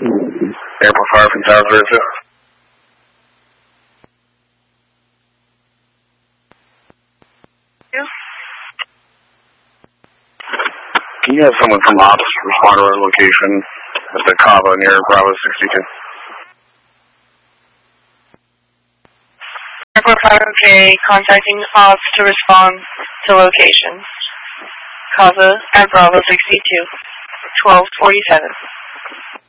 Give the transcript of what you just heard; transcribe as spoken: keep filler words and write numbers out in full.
Amplifier from Tower zero two. Can you have someone from Ops respond to our location at the Cava near Bravo sixty-two? Airport five K contacting Ops to respond to location. Cava at Bravo sixty-two, twelve forty-seven.